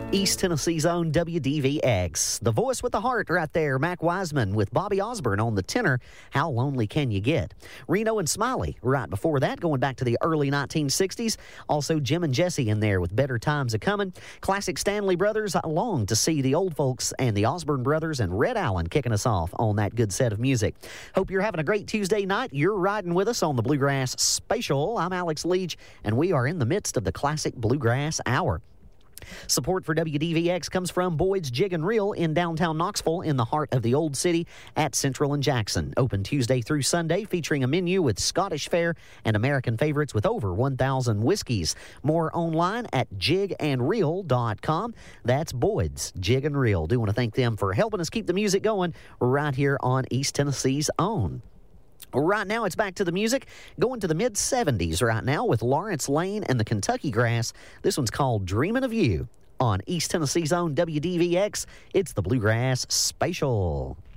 East Tennessee's own WDVX. The voice with the heart right there, Mac Wiseman with Bobby Osborne on the tenor, How Lonely Can You Get? Reno and Smiley right before that, going back to the early 1960s. Also Jim and Jesse in there with Better Times A-Comin'. Classic Stanley Brothers, I long to see the old folks, and the Osborne Brothers and Red Allen kicking us off on that good set of music. Hope you're having a great Tuesday night. You're riding with us on the Bluegrass Spatial. I'm Alex Leach, and we are in the midst of the Classic Bluegrass Hour. Support for WDVX comes from Boyd's Jig and Reel in downtown Knoxville, in the heart of the Old City at Central and Jackson. Open Tuesday through Sunday, featuring a menu with Scottish fare and American favorites with over 1,000 whiskeys. More online at jigandreel.com. That's Boyd's Jig and Reel. Do want to thank them for helping us keep the music going right here on East Tennessee's own. Right now, it's back to the music, going to the mid-70s right now with Lawrence Lane and the Kentucky Grass. This one's called Dreamin' of You on East Tennessee's own WDVX. It's the Bluegrass Spatial.